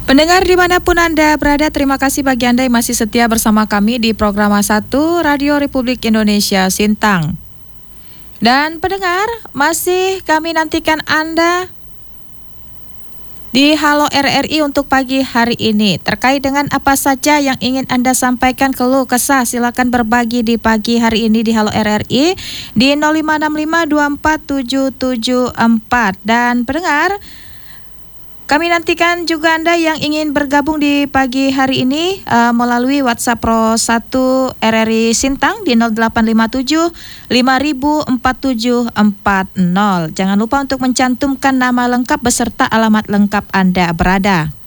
Pendengar dimanapun Anda berada, terima kasih bagi Anda yang masih setia bersama kami di program 1 Radio Republik Indonesia Sintang. Dan pendengar, masih kami nantikan Anda di Halo RRI untuk pagi hari ini. Terkait dengan apa saja yang ingin Anda sampaikan, keluh kesah, silakan berbagi di pagi hari ini di Halo RRI di 0565247774. Dan pendengar, kami nantikan juga Anda yang ingin bergabung di pagi hari ini melalui WhatsApp Pro 1 RRI Sintang di 0857 504740. Jangan lupa untuk mencantumkan nama lengkap beserta alamat lengkap Anda berada.